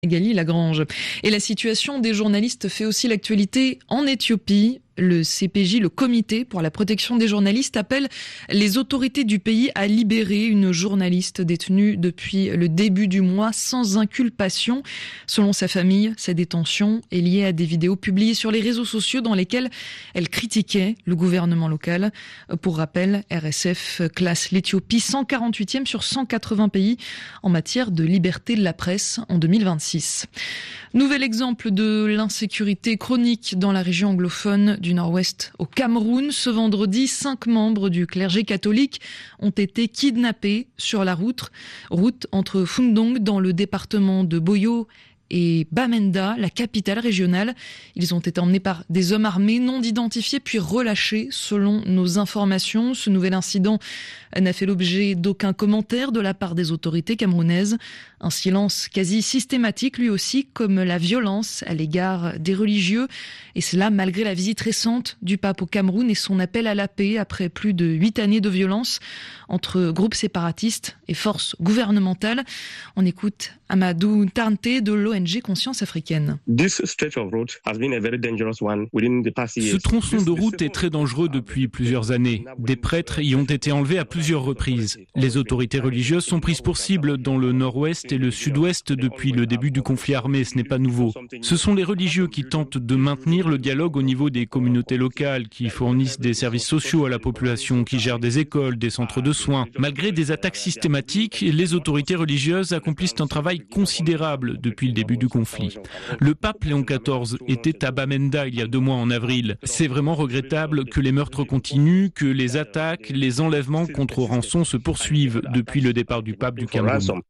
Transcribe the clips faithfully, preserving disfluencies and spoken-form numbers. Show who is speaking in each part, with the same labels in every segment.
Speaker 1: Gali Lagrange. Et la situation des journalistes fait aussi l'actualité en Éthiopie. Le C P J, le Comité pour la protection des journalistes, appelle les autorités du pays à libérer une journaliste détenue depuis le début du mois sans inculpation. Selon sa famille, sa détention est liée à des vidéos publiées sur les réseaux sociaux dans lesquelles elle critiquait le gouvernement local. Pour rappel, R S F classe l'Éthiopie cent quarante-huitième sur cent quatre-vingts pays en matière de liberté de la presse en deux mille vingt-six. Nouvel exemple de l'insécurité chronique dans la région anglophone du Nord-Ouest au Cameroun. Ce vendredi, cinq membres du clergé catholique ont été kidnappés sur la route, route entre Fundong dans le département de Boyo et Bamenda, la capitale régionale. Ils ont été emmenés par des hommes armés non identifiés puis relâchés selon nos informations. Ce nouvel incident n'a fait l'objet d'aucun commentaire de la part des autorités camerounaises. Un silence quasi systématique lui aussi, comme la violence à l'égard des religieux. Et cela malgré la visite récente du pape au Cameroun et son appel à la paix après plus de huit années de violence entre groupes séparatistes et forces gouvernementales. On écoute Amadou Tante de l'O N G Conscience africaine.
Speaker 2: Ce tronçon de route est très dangereux depuis plusieurs années. Des prêtres y ont été enlevés à plusieurs reprises. Les autorités religieuses sont prises pour cible dans le nord-ouest et le sud-ouest depuis le début du conflit armé. Ce n'est pas nouveau. Ce sont les religieux qui tentent de maintenir le dialogue au niveau des communautés locales, qui fournissent des services sociaux à la population, qui gèrent des écoles, des centres de soins. Malgré des attaques systématiques, les autorités religieuses accomplissent un travail considérable depuis le début du conflit. Le pape Léon quatorze était à Bamenda il y a deux mois en avril. C'est vraiment regrettable que les meurtres continuent, que les attaques, les enlèvements contre rançon se poursuivent depuis le départ du pape du Cameroun.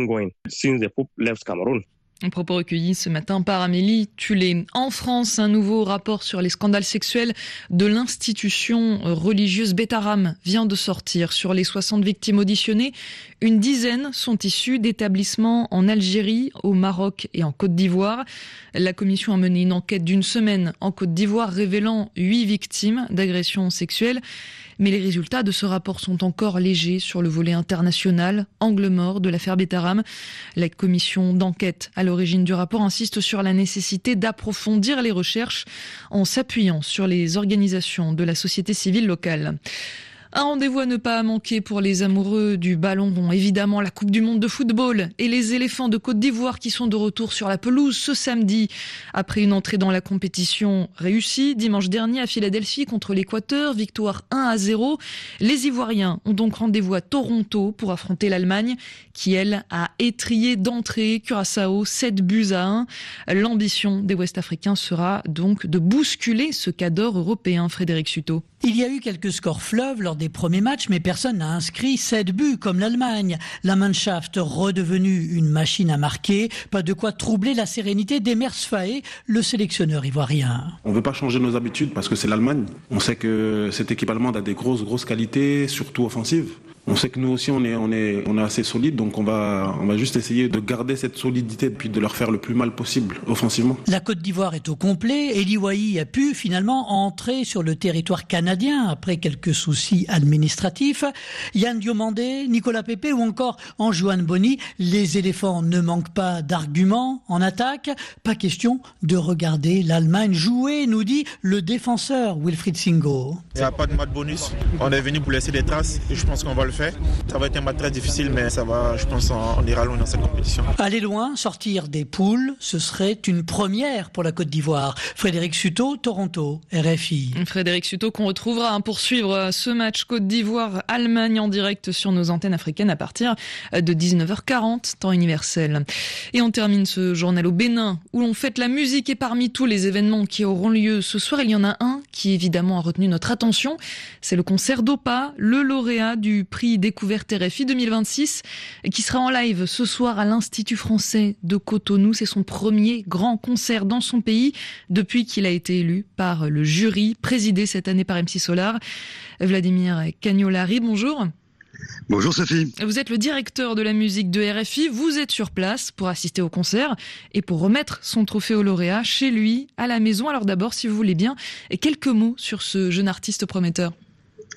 Speaker 1: Un propos recueilli ce matin par Amélie Tulé. En France, un nouveau rapport sur les scandales sexuels de l'institution religieuse Beth Aram vient de sortir. Sur les soixante victimes auditionnées, une dizaine sont issues d'établissements en Algérie, au Maroc et en Côte d'Ivoire. La commission a mené une enquête d'une semaine en Côte d'Ivoire révélant huit victimes d'agressions sexuelles. Mais les résultats de ce rapport sont encore légers sur le volet international, angle mort de l'affaire Beth Aram. La commission d'enquête à l'origine du rapport insiste sur la nécessité d'approfondir les recherches en s'appuyant sur les organisations de la société civile locale. Un rendez-vous à ne pas manquer pour les amoureux du ballon rond. Évidemment, la Coupe du Monde de football et les éléphants de Côte d'Ivoire qui sont de retour sur la pelouse ce samedi. Après une entrée dans la compétition réussie dimanche dernier à Philadelphie contre l'Équateur, victoire un à zéro. Les Ivoiriens ont donc rendez-vous à Toronto pour affronter l'Allemagne qui, elle, a étrié d'entrée Curaçao sept buts à un. L'ambition des Ouest-Africains sera donc de bousculer ce cadre européen, Frédéric Suto.
Speaker 3: Il y a eu quelques scores fleuves lors des premiers matchs, mais personne n'a inscrit sept buts comme l'Allemagne. La Mannschaft redevenue une machine à marquer, pas de quoi troubler la sérénité d'Emers Faé, le sélectionneur ivoirien.
Speaker 4: On ne veut pas changer nos habitudes parce que c'est l'Allemagne. On sait que cette équipe allemande a des grosses, grosses qualités, surtout offensives. On sait que nous aussi on est, on est, on est assez solide, donc on va, on va juste essayer de garder cette solidité et puis de leur faire le plus mal possible offensivement.
Speaker 3: La Côte d'Ivoire est au complet. Eli Wahi a pu finalement entrer sur le territoire canadien après quelques soucis administratifs. Yann Diomandé, Nicolas Pepe ou encore Anjouan Boni, les éléphants ne manquent pas d'arguments en attaque. Pas question de regarder l'Allemagne jouer, nous dit le défenseur Wilfried Singo.
Speaker 5: Il n'y a pas de match bonus. On est venu pour laisser des traces et je pense qu'on va le faire. Ça va être un match très difficile, mais ça va, je pense, on ira loin dans cette compétition.
Speaker 3: Aller loin, sortir des poules, ce serait une première pour la Côte d'Ivoire. Frédéric Suto, Toronto, R F I.
Speaker 1: Frédéric Suto qu'on retrouvera hein, pour suivre ce match Côte d'Ivoire-Allemagne en direct sur nos antennes africaines à partir de dix-neuf heures quarante, temps universel. Et on termine ce journal au Bénin, où l'on fête la musique et parmi tous les événements qui auront lieu ce soir, il y en a un qui évidemment a retenu notre attention. C'est le concert d'Opa, le lauréat du prix Découverte R F I deux mille vingt-six, qui sera en live ce soir à l'Institut français de Cotonou. C'est son premier grand concert dans son pays depuis qu'il a été élu par le jury, présidé cette année par M C Solar. Vladimir Cagnolari, bonjour.
Speaker 6: Bonjour Sophie.
Speaker 1: Vous êtes le directeur de la musique de R F I. Vous êtes sur place pour assister au concert et pour remettre son trophée au lauréat chez lui, à la maison. Alors d'abord, si vous voulez bien, quelques mots sur ce jeune artiste prometteur.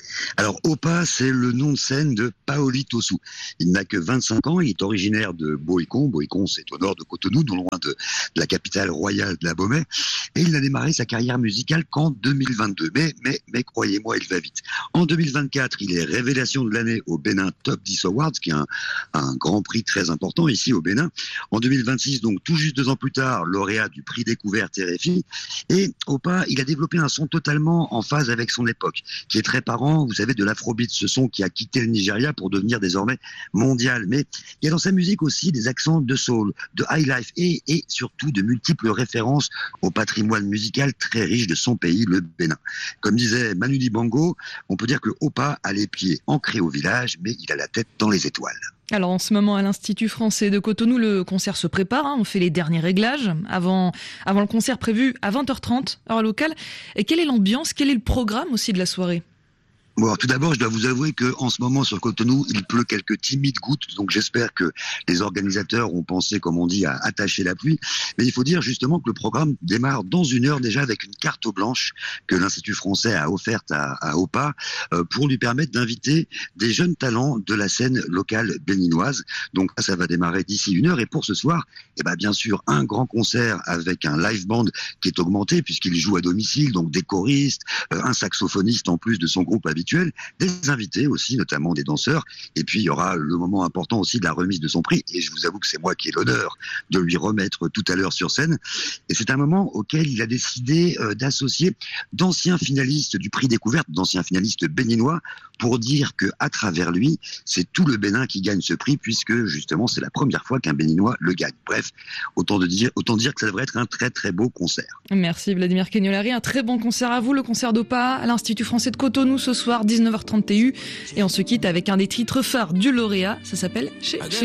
Speaker 6: Alors, Opa, c'est le nom de scène de Paoli Tossou. Il n'a que vingt-cinq ans, il est originaire de Boïcon. Boïcon, c'est au nord de Cotonou, non loin de, de la capitale royale de l'Abomey. Et il n'a démarré sa carrière musicale qu'en deux mille vingt-deux. Mais, mais, mais, croyez-moi, il va vite. En deux mille vingt-quatre, il est révélation de l'année au Bénin Top dix Awards, qui est un, un grand prix très important ici au Bénin. En deux mille vingt-six, donc tout juste deux ans plus tard, lauréat du prix découverte R F I. Et Opa, il a développé un son totalement en phase avec son époque, qui est très parent, vous savez, de l'afrobeat, ce son qui a quitté le Nigeria pour devenir désormais mondial. Mais il y a dans sa musique aussi des accents de soul, de high life et, et surtout de multiples références au patrimoine musical très riche de son pays, le Bénin. Comme disait Manu Dibango, on peut dire que Opa a les pieds ancrés au village, mais il a la tête dans les étoiles.
Speaker 1: Alors en ce moment à l'Institut français de Cotonou, le concert se prépare, hein, on fait les derniers réglages avant, avant le concert prévu à vingt heures trente, heure locale. Et quelle est l'ambiance, quel est le programme aussi de la soirée ?
Speaker 6: Bon, alors, tout d'abord, je dois vous avouer que en ce moment sur Cotonou, il pleut quelques timides gouttes, donc j'espère que les organisateurs ont pensé, comme on dit, à attacher la pluie. Mais il faut dire justement que le programme démarre dans une heure déjà avec une carte blanche que l'Institut français a offerte à, à Opa euh, pour lui permettre d'inviter des jeunes talents de la scène locale béninoise. Donc ça, ça va démarrer d'ici une heure. Et pour ce soir, eh ben bien sûr, un grand concert avec un live band qui est augmenté puisqu'il joue à domicile, donc des choristes, euh, un saxophoniste en plus de son groupe habituel. Des invités aussi, notamment des danseurs. Et puis, il y aura le moment important aussi de la remise de son prix. Et je vous avoue que c'est moi qui ai l'honneur de lui remettre tout à l'heure sur scène. Et c'est un moment auquel il a décidé euh, d'associer d'anciens finalistes du prix découverte, d'anciens finalistes béninois, pour dire que à travers lui, c'est tout le Bénin qui gagne ce prix, puisque justement, c'est la première fois qu'un Béninois le gagne. Bref, autant, de dire, autant dire que ça devrait être un très très beau concert.
Speaker 1: Merci Vladimir Kegnolari. Un très bon concert à vous, le concert d'Opa à l'Institut français de Cotonou ce soir, dix-neuf heures trente T U. Et on se quitte avec un des titres phares du lauréat. Ça s'appelle Chez